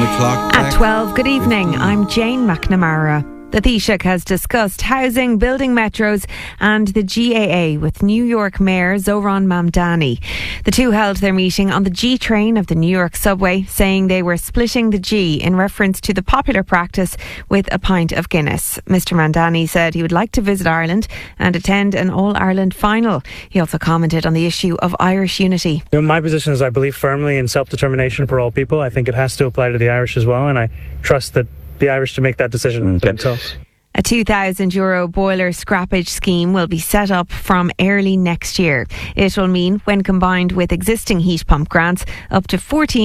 the clock. At 12, good evening. I'm Jane McNamara. The Taoiseach has discussed housing, building metros and the GAA with New York Mayor Zoran Mamdani. The two held their meeting on the G train of the New York subway, saying they were splitting the G in reference to the popular practice with a pint of Guinness. Mr Mamdani said he would like to visit Ireland and attend an All-Ireland final. He also commented on the issue of Irish unity. My position is I believe firmly in self-determination for all people. I think it has to apply to the Irish as well, and I trust that the Irish to make that decision themselves. A €2,000 boiler scrappage scheme will be set up from early next year. It will mean, when combined with existing heat pump grants, up to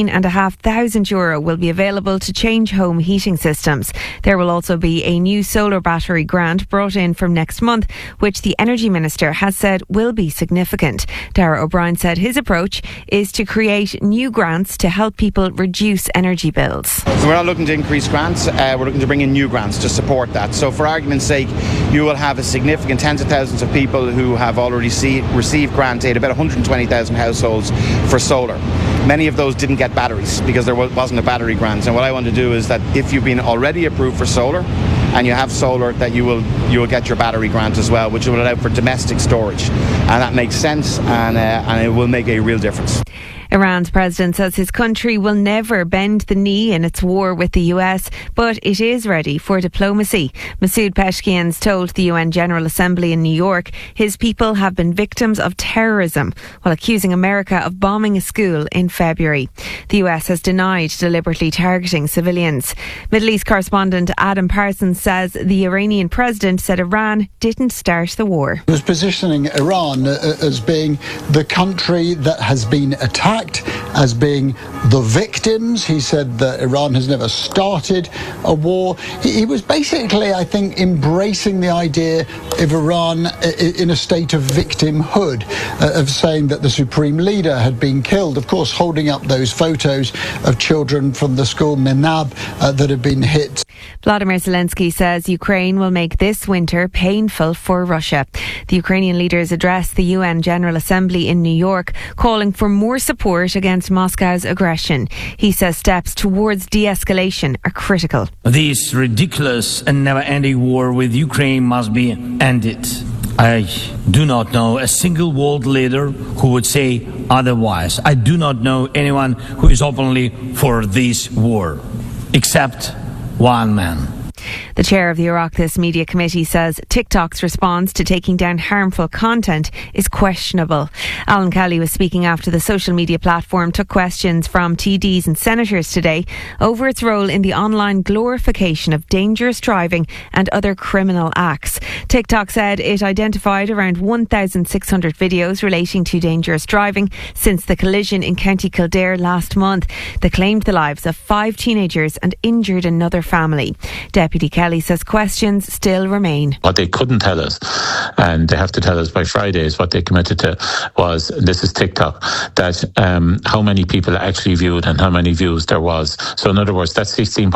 €14,500 will be available to change home heating systems. There will also be a new solar battery grant brought in from next month, which the Energy Minister has said will be significant. Darragh O'Brien said his approach is to create new grants to help people reduce energy bills. So we're not looking to increase grants, we're looking to bring in new grants to support that. So for argument's sake, you will have a significant tens of thousands of people who have already received grant aid, about 120,000 households for solar. Many of those didn't get batteries because there wasn't a battery grant. And what I want to do is that if you've been already approved for solar and you have solar, that you will get your battery grant as well, which will allow for domestic storage. And that makes sense, and it will make a real difference. Iran's president says his country will never bend the knee in its war with the US, but it is ready for diplomacy. Masoud Pezeshkian's told the UN General Assembly in New York his people have been victims of terrorism, while accusing America of bombing a school in February. The US has denied deliberately targeting civilians. Middle East correspondent Adam Parsons says the Iranian president said Iran didn't start the war. He was positioning Iran as being the country that has been attacked, as being the victims. He said that Iran has never started a war. He was basically, I think, embracing the idea of Iran in a state of victimhood, of saying that the supreme leader had been killed, of course holding up those photos of children from the school Menab that had been hit. Vladimir Zelensky says Ukraine will make this winter painful for Russia. The Ukrainian leaders addressed the UN General Assembly in New York, calling for more support against Moscow's aggression. He says steps towards de-escalation are critical. This ridiculous and never-ending war with Ukraine must be ended. I do not know a single world leader who would say otherwise. I do not know anyone who is openly for this war, except one man. The chair of the Oireachtas Media Committee says TikTok's response to taking down harmful content is questionable. Alan Kelly was speaking after the social media platform took questions from TDs and senators today over its role in the online glorification of dangerous driving and other criminal acts. TikTok said it identified around 1,600 videos relating to dangerous driving since the collision in County Kildare last month that claimed the lives of 5 teenagers and injured another family. Deputy Kelly says questions still remain. What they couldn't tell us, and they have to tell us by Friday, is what they committed to was, this is TikTok, that how many people actually viewed and how many views there was. So in other words, that's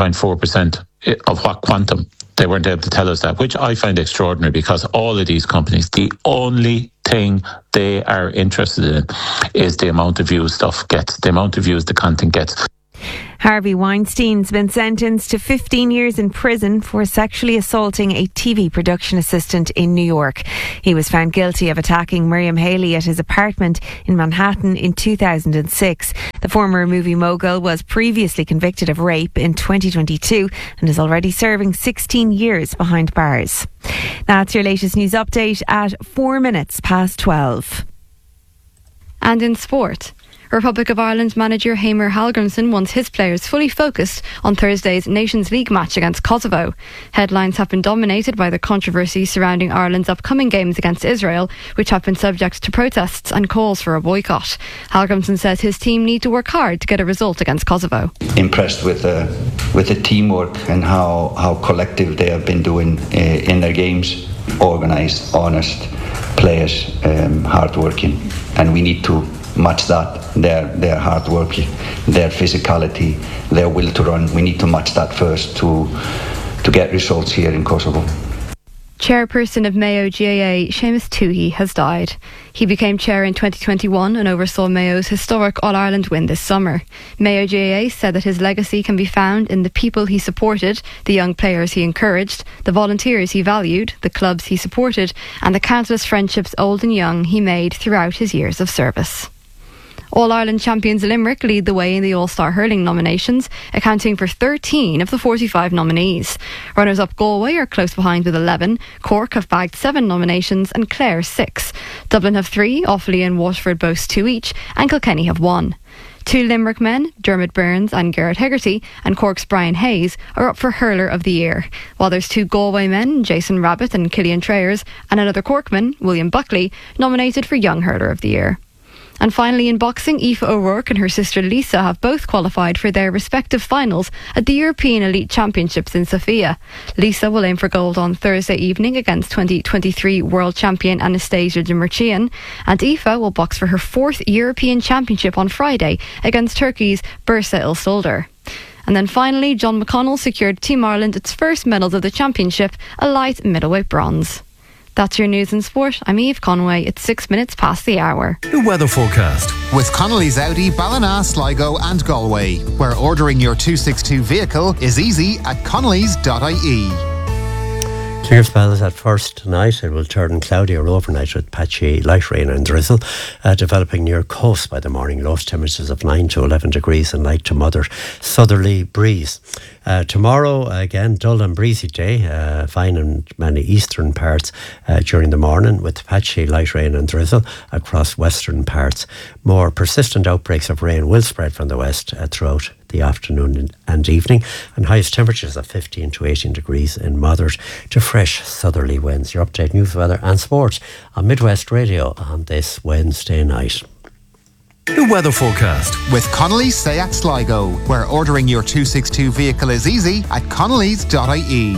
16.4% of what quantum. They weren't able to tell us that, which I find extraordinary, because all of these companies, the only thing they are interested in is the amount of views stuff gets, the amount of views the content gets. Harvey Weinstein's been sentenced to 15 years in prison for sexually assaulting a TV production assistant in New York. He was found guilty of attacking Miriam Haley at his apartment in Manhattan in 2006. The former movie mogul was previously convicted of rape in 2022 and is already serving 16 years behind bars. That's your latest news update at 4 minutes past 12. And in sport, Republic of Ireland manager Heimir Hallgrímsson wants his players fully focused on Thursday's Nations League match against Kosovo. Headlines have been dominated by the controversy surrounding Ireland's upcoming games against Israel, which have been subject to protests and calls for a boycott. Hallgrímsson says his team need to work hard to get a result against Kosovo. Impressed with the teamwork and how collective they have been doing in their games. Organised, honest players, hard-working, and we need to match that, their hard work, their physicality, their will to run. We need to match that first to get results here in Kosovo. Chairperson of Mayo GAA, Seamus Toohey, has died. He became chair in 2021 and oversaw Mayo's historic All-Ireland win this summer. Mayo GAA said that his legacy can be found in the people he supported, the young players he encouraged, the volunteers he valued, the clubs he supported, and the countless friendships old and young he made throughout his years of service. All-Ireland champions Limerick lead the way in the All-Star Hurling nominations, accounting for 13 of the 45 nominees. Runners-up Galway are close behind with 11, Cork have bagged 7 nominations and Clare 6. Dublin have 3, Offaly and Waterford boast 2 each, and Kilkenny have 1. 2 Limerick men, Dermot Burns and Garrett Hegarty, and Cork's Brian Hayes, are up for Hurler of the Year, while there's 2 Galway men, Jason Rabbit and Killian Trayers, and another Corkman, William Buckley, nominated for Young Hurler of the Year. And finally in boxing, Aoife O'Rourke and her sister Lisa have both qualified for their respective finals at the European Elite Championships in Sofia. Lisa will aim for gold on Thursday evening against 2023 world champion Anastasia Demircian, and Aoife will box for her 4th European Championship on Friday against Turkey's Bursa Ilsolder. And then finally, John McConnell secured Team Ireland its first medals of the championship, a light middleweight bronze. That's your news and sport. I'm Eve Conway. It's 6 minutes past the hour. The weather forecast. With Connolly's Audi, Ballina, Sligo and Galway, where ordering your 262 vehicle is easy at connellys.ie. Clear spells at first tonight. It will turn cloudier overnight with patchy light rain and drizzle, developing near coast by the morning. Lowest temperatures of 9 to 11 degrees and light to moderate southerly breeze. Tomorrow, again, dull and breezy day, fine in many eastern parts during the morning with patchy light rain and drizzle across western parts. More persistent outbreaks of rain will spread from the west throughout the afternoon and evening, and highest temperatures of 15 to 18 degrees in moderate to fresh southerly winds. Your update news, weather and sports on Midwest Radio on this Wednesday night. The weather forecast. With Connolly's Seat Sligo, where ordering your 262 vehicle is easy at connellys.ie.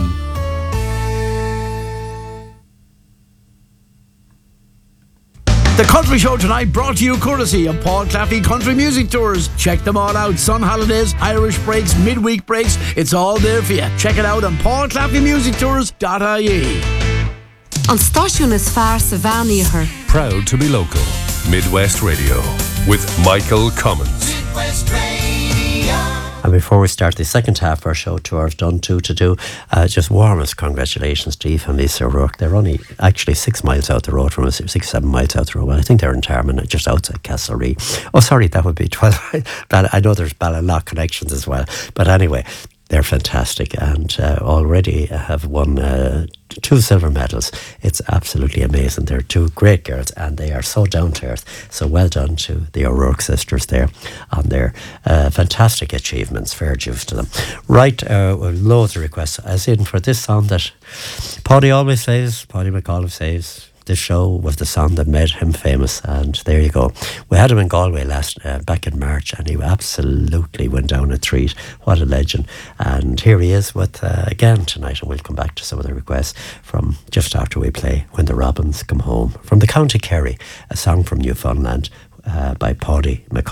The Country Show tonight brought to you courtesy of Paul Claffey Country Music Tours. Check them all out. Sun holidays, Irish breaks, midweek breaks. It's all there for you. Check it out on paulclaffeymusictours.ie. An stáisiún is fearr sa bhean. Proud to be local. Midwest Radio with Michael Cummins. Midwest Radio. And before we start the second half of our show, to our done to do, just warmest congratulations to Aoife and Lisa O'Rourke. They're only actually 6 miles out the road from us, 6-7 miles out the road. I think they're in Tarman, just outside Castlereagh. Oh, sorry, that would be 12. I know there's Ballinlough connections as well. But anyway, they're fantastic and already have won 2 silver medals. It's absolutely amazing. They're 2 great girls and they are so down to earth. So well done to the O'Rourke sisters there on their fantastic achievements. Fair dues to them. Right, loads of requests, as in for this song that Paddy McAuliffe says. This show was the song that made him famous, and there you go. We had him in Galway back in March, and he absolutely went down a treat. What a legend. And here he is with again tonight, and we'll come back to some of the requests from just after we play When the Robins Come Home from the County Kerry, a song from Newfoundland by Paddy McAuliffe.